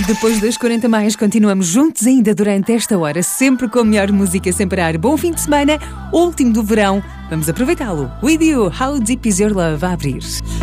Depois das 40 mais, continuamos juntos ainda durante esta hora, sempre com a melhor música sem parar. Bom fim de semana, último do verão. Vamos aproveitá-lo. With You, How Deep Is Your Love, a abrir.